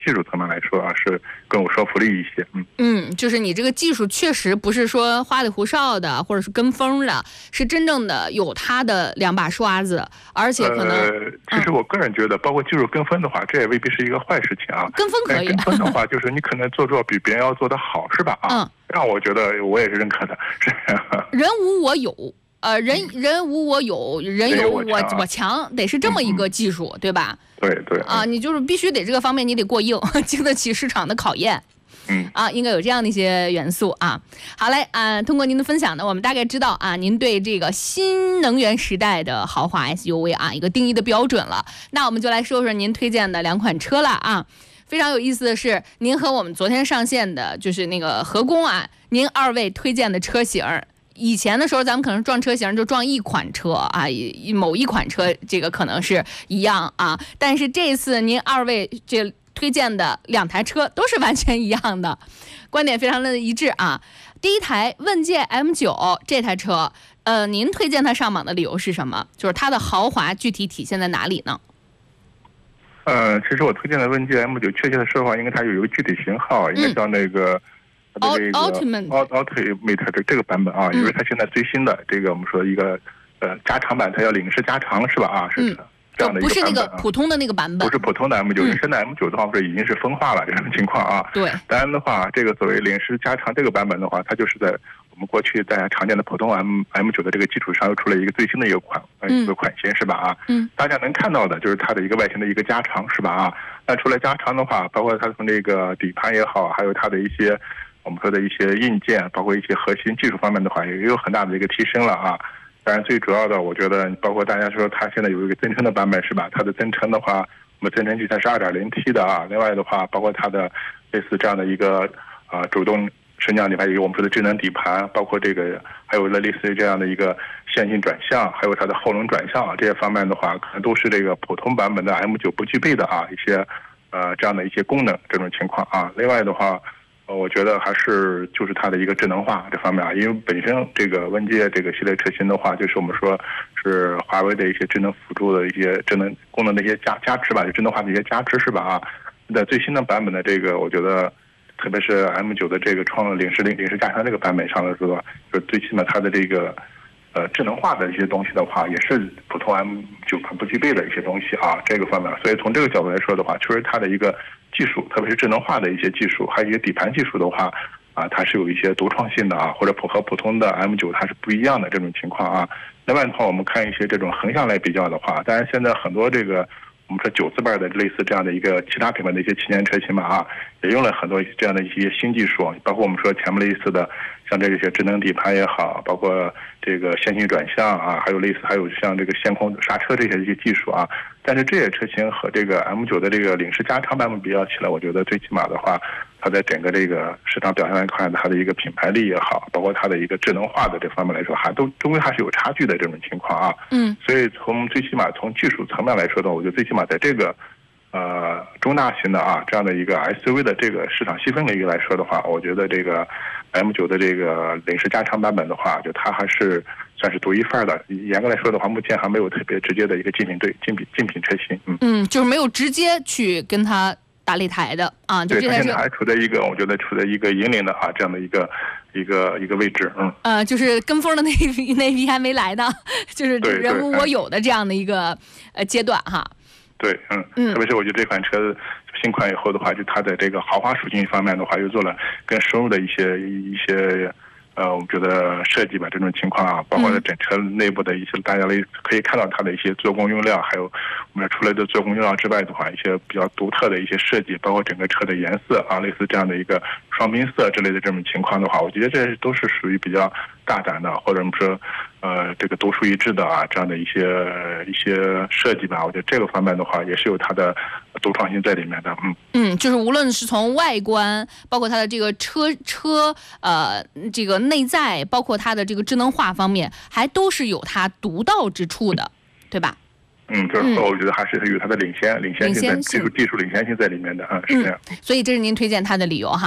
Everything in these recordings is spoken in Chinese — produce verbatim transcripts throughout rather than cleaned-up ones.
技术层面来说啊，是更有说服力一些。嗯嗯，就是你这个技术确实不是说花里胡哨的，或者是跟风的，是真正的有它的两把刷子，而且可能。 呃，其实我个人觉得，嗯、包括技术跟风的话，这也未必是一个坏事情啊。 跟风可以。 跟风的话，就是你可能做做比别人要做得好，是吧？啊，嗯，让我觉得我也是认可的。是人无我有。呃，人人无我有，人有我我强，得是这么一个技术， 嗯、 对吧？ 对对啊，你就是必须得这个方面你得过硬，经得起市场的考验。 嗯啊，应该有这样的一些元素啊。好嘞啊，通过您的分享呢，我们大概知道啊，您对这个新能源时代的豪华 S U V 啊一个定义的标准了。那我们就来说说您推荐的两款车了啊。非常有意思的是，您和我们昨天上线的就是那个合工啊，您二位推荐的车型。以前的时候，咱们可能撞车型就撞一款车啊，某一款车这个可能是一样啊，但是这次您二位这推荐的两台车都是完全一样的，观点非常的一致啊。第一台问界 M 九 这台车，呃，您推荐它上榜的理由是什么？就是它的豪华具体体现在哪里呢？ 呃，其实我推荐的问界 M 九，确切的说的话，应该它有一个具体型号，应该叫那个。嗯 Ultimate Ultimate 这这个版本啊，因为它现在最新的这个我们说一个呃加长版，它叫领势加长是吧？啊，是这样的一个版本、啊不是那个普通的那个版本， 不是普通的 M 九，人生的 M 九的话，不是已经是分化了这种情况啊。 对， 当然的话，这个所谓领势加长这个版本的话，它就是在我们过去大家常见的普通 M M 九的这个基础上，又出了一个最新的一个款一个款型是吧？啊， 嗯， 大家能看到的就是它的一个外形的一个加长是吧？啊，那除了加长的话，包括它从这个底盘也好，还有它的一些。我们说的一些硬件，包括一些核心技术方面的话，也有很大的一个提升了啊。当然，最主要的，我觉得包括大家说它现在有一个增程的版本是吧？它的增程的话，我们增程器它是 二点零 T 的啊。另外的话，包括它的类似这样的一个啊主动升降底盘，有我们说的智能底盘，包括这个还有类似于这样的一个线性转向，还有它的后轮转向这些方面的话，可能都是这个普通版本的 M 九不具备的啊一些呃这样的一些功能这种情况啊。另外的话。我觉得还是就是它的一个智能化这方面啊，因为本身这个问界这个系列车型的话，就是我们说是华为的一些智能辅助的一些智能功能的一些加加持吧，就智能化的一些加持是吧？啊，在最新的版本的这个，我觉得特别是 M 九的这个创领势领领势加强这个版本上来说，就是最起码它的这个呃智能化的一些东西的话，也是普通 M 九款不具备的一些东西啊，这个方面，所以从这个角度来说的话，确实它的一个。技术，特别是智能化的一些技术，还有一些底盘技术的话，啊，它是有一些独创性的啊，或者普和普通的 M 九它是不一样的这种情况啊。另外的话，我们看一些这种横向来比较的话，当然现在很多这个我们说九字辈的类似这样的一个其他品牌的一些旗舰车型嘛啊，也用了很多这样的一些新技术，包括我们说前面类似的像这些智能底盘也好，包括这个线性转向啊，还有类似还有像这个线控刹车这些一些技术啊。但是这些车型和这个 M 九的这个领势加长版本比较起来，我觉得最起码的话，它在整个这个市场表现来看，它的一个品牌力也好，包括它的一个智能化的这方面来说，还都终归还是有差距的这种情况啊。 嗯， 所以从最起码从技术层面来说的话，我觉得最起码在这个呃中大型的啊这样的一个 S U V 的这个市场细分领域来说的话，我觉得这个 M 九的这个领势加长版本的话，就它还是。算是独一份的，严格来说的话，目前还没有特别直接的一个竞品对竞品竞品车型，嗯嗯，就是没有直接去跟它打擂台的啊，就对，它现在还处在一个我觉得处在一个引领的啊这样的一个一个一个位置，嗯呃，就是跟风的那一批那一批还没来呢，就是人无我有的这样的一个呃阶段哈。 对，嗯嗯，特别是我觉得这款车新款以后的话，就它在这个豪华属性方面的话，又做了更深入的一些一些。呃，我们觉得设计吧这种情况啊，包括整车内部的一些，大家可以看到它的一些做工用料，还有我们除了这做工用料之外的话，一些比较独特的一些设计，包括整个车的颜色啊，类似这样的一个双冰色之类的这种情况的话，我觉得这都是属于比较大胆的，或者我们说呃这个独树一帜的啊这样的一些一些设计吧。我觉得这个方面的话，也是有它的独创性在里面的。嗯嗯，就是无论是从外观，包括它的这个车车呃这个内在，包括它的这个智能化方面，还都是有它独到之处的，对吧？ 嗯，就是我觉得还是有它的领先领先性在技术技术领先性在里面的啊，是这样。 嗯，所以这是您推荐它的理由哈。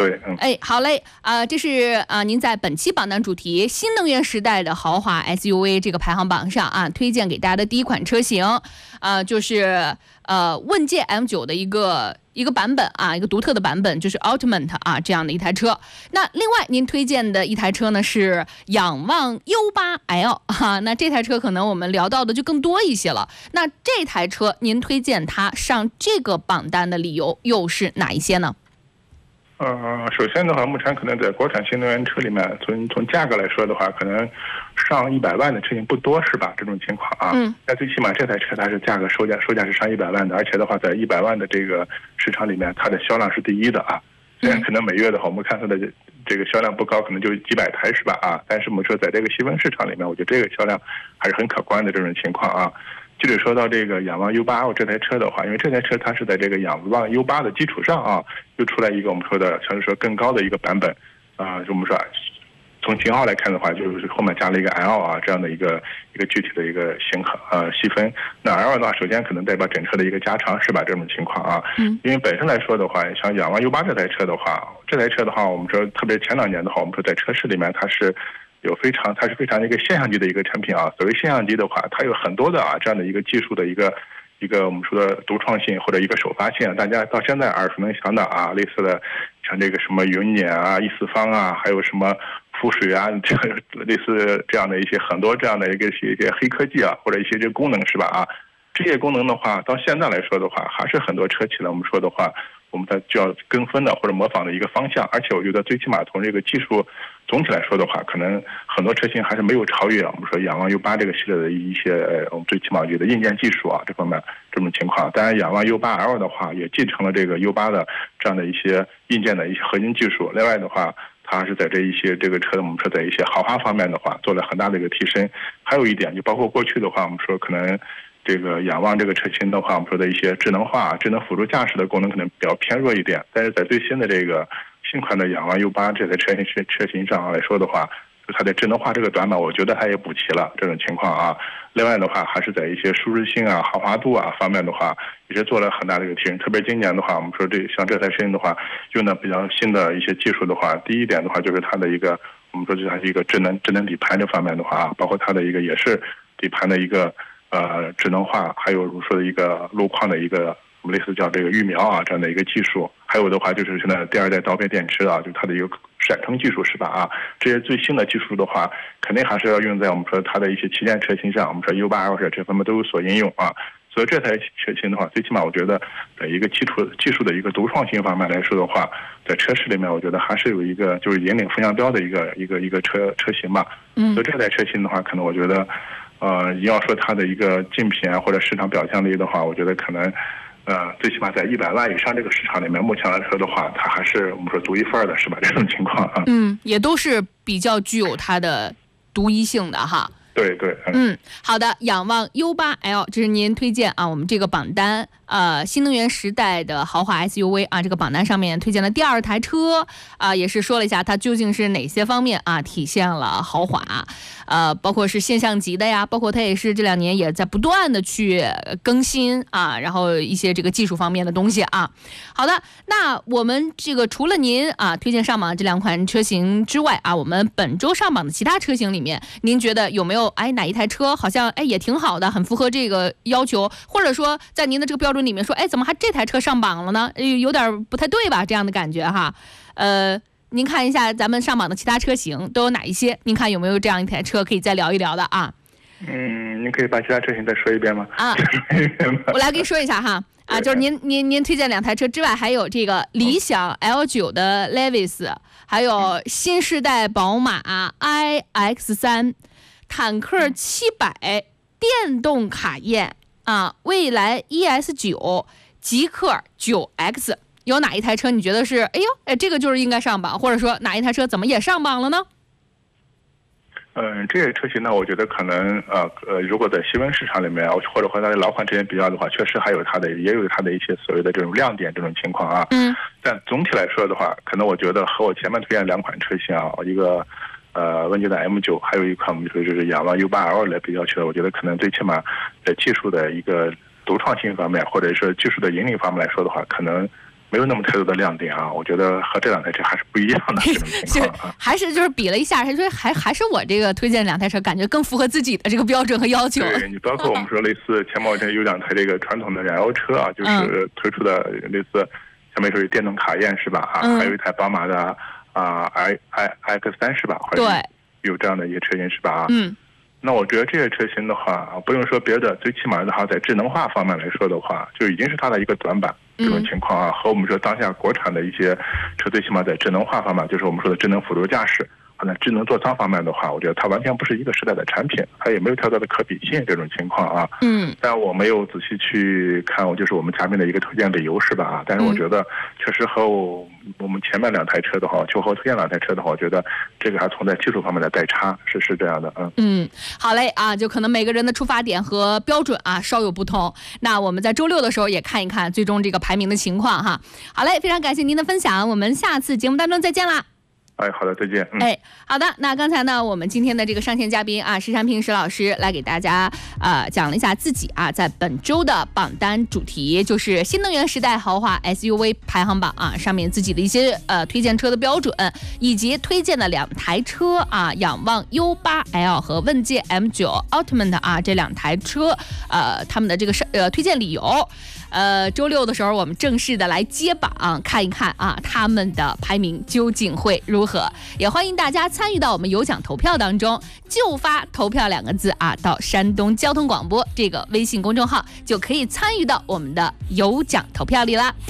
对，嗯， 哎，好嘞，啊、呃，这是啊、呃，您在本期榜单主题新能源时代的豪华 S U V 这个排行榜上啊，推荐给大家的第一款车型，啊、呃，就是呃问界 M 九的一个一个版本啊，一个独特的版本，就是 Ultimate 啊这样的一台车。那另外您推荐的一台车呢是仰望 U 八 L 哈、啊，那这台车可能我们聊到的就更多一些了。那这台车您推荐它上这个榜单的理由又是哪一些呢？ 呃，首先的话，目前可能在国产新能源车里面，从从价格来说的话，可能上一百万的车型不多，是吧？这种情况啊，嗯，但最起码这台车它是价格售价售价是上一百万的，而且的话，在一百万的这个市场里面，它的销量是第一的啊。虽然可能每月的话，我们看它的这个销量不高，可能就几百台，是吧？啊，但是我们说在这个细分市场里面，我觉得这个销量还是很可观的这种情况啊。具体说到这个仰望 U 八 L 这台车的话，因为这台车它是在这个仰望 U 八 的基础上啊，又出来一个我们说的相对说更高的一个版本啊，就我们说从型号来看的话，就是后面加了一个 L 啊这样的一个一个具体的一个型号呃细分。那 L 的话，首先可能代表整车的一个加长，是吧？这种情况啊，嗯，因为本身来说的话，像仰望 U 八 这台车的话，这台车的话，我们说特别前两年的话，我们说在车市里面它是。有非常，它是非常的一个现象级的一个产品啊。所谓现象级的话，它有很多的啊这样的一个技术的一个一个我们说的独创性或者一个首发性，大家到现在耳熟能详的啊，类似的像这个什么云辇啊、易四方啊，还有什么浮水啊，这个类似这样的一些很多这样的一个一些黑科技啊，或者一些这个功能是吧啊？这些功能的话，到现在来说的话，还是很多车企呢，我们说的话。我们在就要跟风的或者模仿的一个方向，而且我觉得最起码从这个技术总体来说的话，可能很多车型还是没有超越我们说仰望 U 八 这个系列的一些呃，我们最起码觉得硬件技术啊这方面这种情况。当然，仰望 U 八 L 的话也继承了这个 U 八 的这样的一些硬件的一些核心技术。另外的话，它是在这一些这个车我们说在一些豪华方面的话做了很大的一个提升。还有一点，就包括过去的话，我们说可能。这个仰望这个车型的话，我们说的一些智能化、智能辅助驾驶的功能可能比较偏弱一点，但是在最新的这个新款的仰望 U 八 这台车型车型上来说的话，就它的智能化这个短板，我觉得它也补齐了这种情况啊。另外的话，还是在一些舒适性啊、豪华度啊方面的话，也是做了很大的一个提升。特别今年的话，我们说这像这台车型的话，用的比较新的一些技术的话，第一点的话就是它的一个我们说就它是一个智能智能底盘这方面的话啊，包括它的一个也是底盘的一个。呃，智能化，还有说的一个路况的一个，我们类似叫这个预苗啊这样的一个技术，还有的话就是现在第二代刀片电池啊，就它的一个闪充技术是吧啊？这些最新的技术的话，肯定还是要用在我们说它的一些旗舰车型上，我们说 U 八 L 这方面都有所应用啊。所以这台车型的话，最起码我觉得在一个基础技术的一个独创性方面来说的话，在车市里面，我觉得还是有一个就是引领风向标的一个一个一个车车型吧。嗯，所以这台车型的话，可能我觉得。呃，要说它的一个竞品啊，或者市场表现力的话，我觉得可能，呃，最起码在一百万以上这个市场里面，目前来说的话，它还是我们说独一份的，是吧？这种情况啊， 嗯，也都是比较具有它的独一性的哈。 对对， 嗯，好的，仰望 U 八 L， 这是您推荐啊，我们这个榜单，呃，新能源时代的豪华 S U V 啊，这个榜单上面推荐的第二台车啊，也是说了一下它究竟是哪些方面啊体现了豪华，呃，包括是现象级的呀，包括它也是这两年也在不断的去更新啊，然后一些这个技术方面的东西啊。好的，那我们这个除了您啊推荐上榜这两款车型之外啊，我们本周上榜的其他车型里面，您觉得有没有哎哪一台车好像哎也挺好的，很符合这个要求，或者说在您的这个标准里面说，哎怎么还这台车上榜了呢？有点不太对吧？这样的感觉哈。呃，您看一下咱们上榜的其他车型都有哪一些？您看有没有这样一台车可以再聊一聊的啊？ 嗯，您可以把其他车型再说一遍吗？ 啊，我来跟你说一下哈。啊，就是您您您推荐两台车之外，还有这个理想 L 九 的 Levis， 还有新世代宝马 I X 三， 坦克七百，电动卡宴啊，蔚来 E S 九， 极氪 九 X， 有哪一台车你觉得是哎呦哎这个就是应该上榜，或者说哪一台车怎么也上榜了呢？ 嗯，这些车型呢，我觉得可能呃呃，如果在细分市场里面，或者和它的老款车型比较的话，确实还有它的也有它的一些所谓的这种亮点这种情况啊。嗯。但总体来说的话，可能我觉得和我前面推荐两款车型啊，一个呃问界的 M 九， 还有一款我们说就是仰望 U 八 L 来比较起来，我觉得可能最起码在技术的一个独创性方面，或者说技术的引领方面来说的话，可能没有那么太多的亮点啊。我觉得和这两台车还是不一样的这种情况啊。 还是就是比了一下，还说还还是我这个推荐两台车，感觉更符合自己的这个标准和要求。 对，你包括我们说类似前贸这有两台这个传统的燃油车啊，就是推出的类似。相当于说电动卡宴是吧？啊，嗯、还有一台宝马的啊 i i x 三是吧？ 对， 有这样的一些车型是吧？啊， 嗯， 那我觉得这些车型的话，不用说别的，最起码的话，在智能化方面来说的话，就已经是它的一个短板。这种情况啊，和我们说当下国产的一些车，最起码在智能化方面，就是我们说的智能辅助驾驶。那智能座舱方面的话，我觉得它完全不是一个时代的产品，它也没有太大的可比性这种情况啊。 嗯， 但我没有仔细去看，我就是我们嘉宾的一个推荐理由是吧？啊，但是我觉得确实和我我们前面两台车的话，秋后推荐两台车的话，我觉得这个还存在技术方面的代差，是是这样的。嗯嗯，好嘞啊，就可能每个人的出发点和标准啊稍有不同。那我们在周六的时候也看一看最终这个排名的情况哈。好嘞，非常感谢您的分享，我们下次节目当中再见啦。 哎，好的，再见。嗯、 哎，好的。那刚才呢，我们今天的这个上线嘉宾啊，石山平石老师来给大家呃讲了一下自己啊，在本周的榜单主题就是新能源时代豪华 S U V 排行榜啊，上面自己的一些呃推荐车的标准，以及推荐的两台车啊，仰望 U 八 L 和问界 M 九 Ultimate 啊这两台车，呃，他们的这个呃推荐理由。呃，周六的时候我们正式的来揭榜，看一看啊他们的排名究竟会如何。也欢迎大家参与到我们有奖投票当中，就发投票两个字啊到山东交通广播这个微信公众号，就可以参与到我们的有奖投票里啦。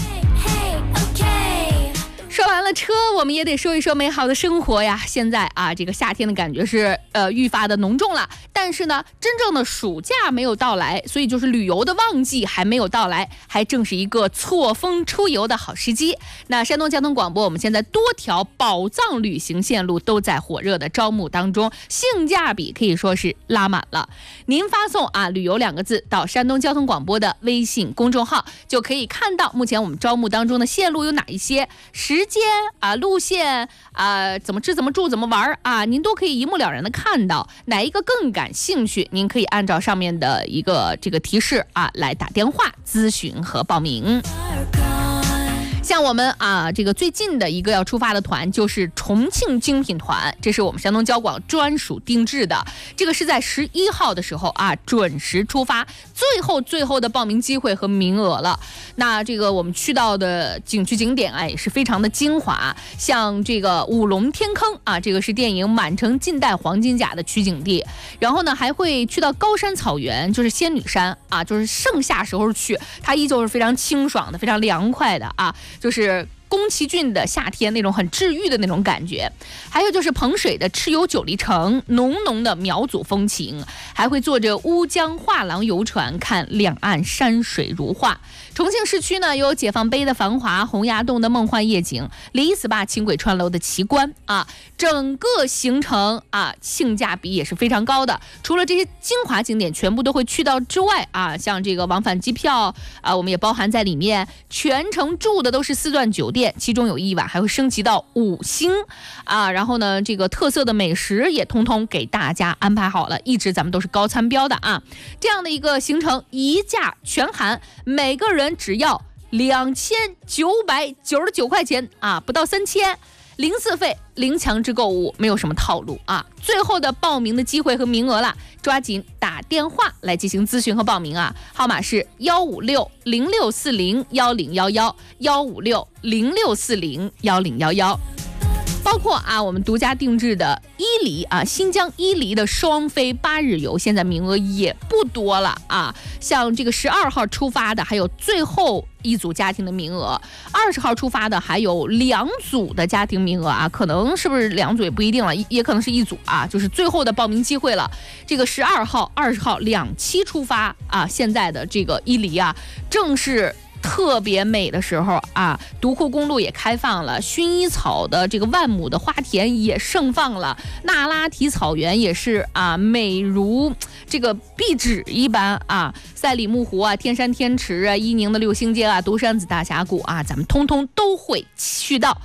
说完了车，我们也得说一说美好的生活呀。现在啊，这个夏天的感觉是呃愈发的浓重了，但是呢，真正的暑假没有到来，所以就是旅游的旺季还没有到来，还正是一个错峰出游的好时机。那山东交通广播，我们现在多条宝藏旅行线路都在火热的招募当中，性价比可以说是拉满了。您发送啊旅游两个字到山东交通广播的微信公众号，就可以看到目前我们招募当中的线路有哪一些，时间啊、路线啊、怎么吃、怎么住、怎么玩啊，您都可以一目了然的看到。哪一个更感兴趣，您可以按照上面的一个这个提示啊来打电话咨询和报名。像我们啊，这个最近的一个要出发的团就是重庆精品团，这是我们山东交广专属定制的。这个是在十一号的时候啊，准时出发，最后最后的报名机会和名额了。那这个我们去到的景区景点啊，也是非常的精华，像这个五龙天坑啊，这个是电影《满城尽带黄金甲》的取景地。然后呢，还会去到高山草原，就是仙女山啊，就是盛夏时候去，它依旧是非常清爽的，非常凉快的啊。就是宫崎骏的夏天那种很治愈的那种感觉。还有就是彭水的蚩尤九里城，浓浓的苗族风情，还会坐着乌江画廊游船看两岸山水如画。重庆市区呢，有解放碑的繁华，洪崖洞的梦幻夜景，李 S P A 轻轨串楼的奇观啊，整个行程啊性价比也是非常高的。除了这些精华景点全部都会去到之外啊，像这个往返机票啊，我们也包含在里面，全程住的都是四钻酒店，其中有一晚还会升级到五星啊。然后呢，这个特色的美食也通通给大家安排好了，一直咱们都是高餐标的啊。这样的一个行程一价全含，每个人只要两千九百九十九块钱啊，不到三千，零四费，零强制购物，没有什么套路啊。最后的报名的机会和名额了，抓紧打电话来进行咨询和报名啊，号码是幺五六零六四零幺零幺幺幺五六零六四零幺零幺幺。包括啊，我们独家定制的伊犁啊，新疆伊犁的双飞八日游，现在名额也不多了啊。像这个十二号出发的，还有最后一组家庭的名额；二十号出发的，还有两组的家庭名额啊。可能是不是两组也不一定了，也可能是一组啊，就是最后的报名机会了。这个十二号、二十号两期出发啊，现在的这个伊犁啊，正是特别美的时候啊，独库公路也开放了，薰衣草的这个万亩的花田也盛放了，那拉提草原也是啊，美如这个壁纸一般啊，赛里木湖啊，天山天池啊，伊宁的六星街啊，独山子大峡谷啊，咱们通通都会去到。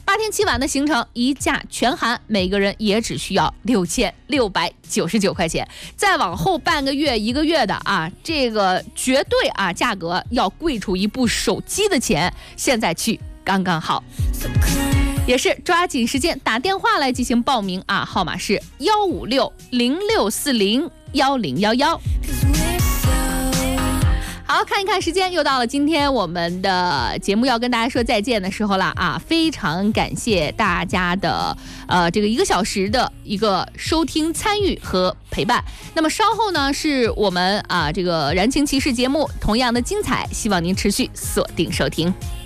八天七晚的行程，一价全含，每个人也只需要六千六百九十九块钱。再往后半个月、一个月的啊，这个绝对啊价格要贵出一部手机的钱，现在去刚刚好。也是抓紧时间打电话来进行报名啊，号码是幺五六零六四零幺零幺幺。好，看一看时间，又到了今天我们的节目要跟大家说再见的时候了啊！非常感谢大家的呃这个一个小时的一个收听、参与和陪伴。那么稍后呢，是我们啊这个燃情骑士节目同样的精彩，希望您持续锁定收听。